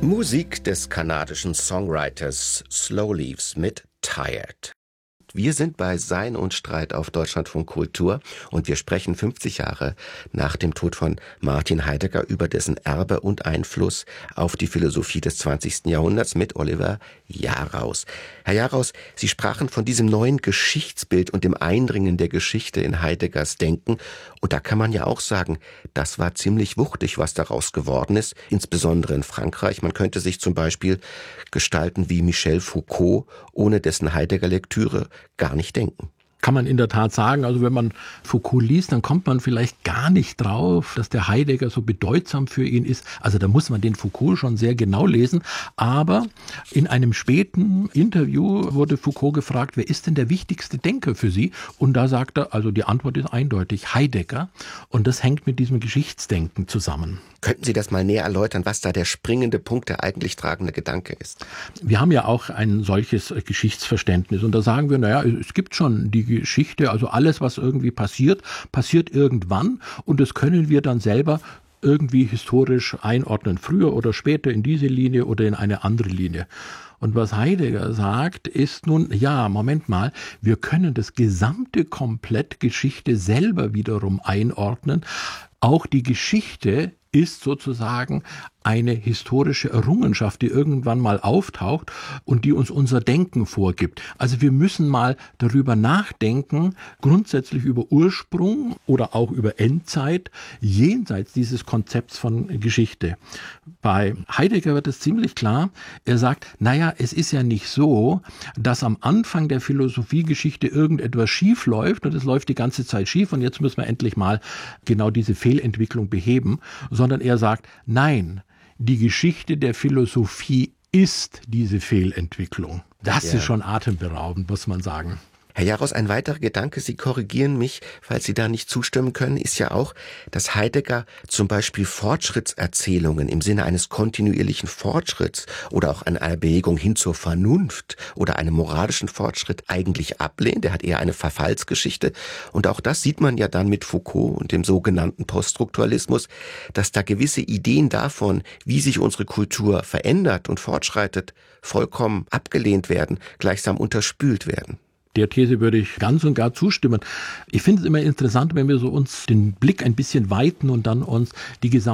Musik des kanadischen Songwriters Slow Leaves mit Tired. Wir sind bei Sein und Streit auf Deutschlandfunk Kultur und wir sprechen 50 Jahre nach dem Tod von Martin Heidegger über dessen Erbe und Einfluss auf die Philosophie des 20. Jahrhunderts mit Oliver Jaraus. Herr Jaraus, Sie sprachen von diesem neuen Geschichtsbild und dem Eindringen der Geschichte in Heideggers Denken. Und da kann man ja auch sagen, das war ziemlich wuchtig, was daraus geworden ist, insbesondere in Frankreich. Man könnte sich zum Beispiel Gestalten wie Michel Foucault ohne dessen Heidegger-Lektüre gar nicht denken. Kann man in der Tat sagen, also wenn man Foucault liest, dann kommt man vielleicht gar nicht drauf, dass der Heidegger so bedeutsam für ihn ist. Also da muss man den Foucault schon sehr genau lesen. Aber in einem späten Interview wurde Foucault gefragt, wer ist denn der wichtigste Denker für Sie? Und da sagt er, also die Antwort ist eindeutig, Heidegger. Und das hängt mit diesem Geschichtsdenken zusammen. Könnten Sie das mal näher erläutern, was da der springende Punkt, der eigentlich tragende Gedanke ist? Wir haben ja auch ein solches Geschichtsverständnis. Und da sagen wir, naja, es gibt schon die Geschichte, also alles, was irgendwie passiert, passiert irgendwann. Und das können wir dann selber irgendwie historisch einordnen, früher oder später in diese Linie oder in eine andere Linie. Und was Heidegger sagt, ist nun, ja, Moment mal, wir können das gesamte komplett Geschichte selber wiederum einordnen. Auch die Geschichte ist sozusagen eine historische Errungenschaft, die irgendwann mal auftaucht und die uns unser Denken vorgibt. Also wir müssen mal darüber nachdenken, grundsätzlich über Ursprung oder auch über Endzeit, jenseits dieses Konzepts von Geschichte. Bei Heidegger wird es ziemlich klar, er sagt, naja, es ist ja nicht so, dass am Anfang der Philosophiegeschichte irgendetwas schief läuft und es läuft die ganze Zeit schief und jetzt müssen wir endlich mal genau diese Fehlentwicklung beheben, sondern er sagt, nein, die Geschichte der Philosophie ist diese Fehlentwicklung. Das ist schon atemberaubend, muss man sagen. Herr Jaraus, ein weiterer Gedanke, Sie korrigieren mich, falls Sie da nicht zustimmen können, ist ja auch, dass Heidegger zum Beispiel Fortschrittserzählungen im Sinne eines kontinuierlichen Fortschritts oder auch einer Bewegung hin zur Vernunft oder einem moralischen Fortschritt eigentlich ablehnt. Er hat eher eine Verfallsgeschichte. Und auch das sieht man ja dann mit Foucault und dem sogenannten Poststrukturalismus, dass da gewisse Ideen davon, wie sich unsere Kultur verändert und fortschreitet, vollkommen abgelehnt werden, gleichsam unterspült werden. Der These würde ich ganz und gar zustimmen. Ich finde es immer interessant, wenn wir so uns den Blick ein bisschen weiten und dann uns die gesamte